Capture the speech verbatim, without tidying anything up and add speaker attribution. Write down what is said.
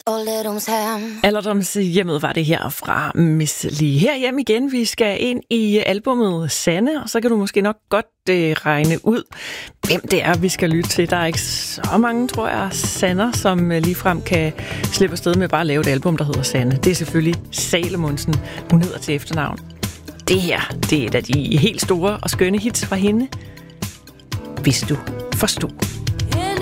Speaker 1: Alderdomshjemmet var det her fra Miss Li. Herhjemme igen, vi skal ind i albummet Sanne, og så kan du måske nok godt øh, regne ud, hvem det er, vi skal lytte til. Der er ikke så mange, tror jeg, Sanner, som øh, ligefrem kan slippe afsted med bare at lave et album, der hedder Sanne. Det er selvfølgelig Salomonsen, hun hedder til efternavn. Det her, det er et af de helt store og skønne hits fra hende. Hvis du forstod.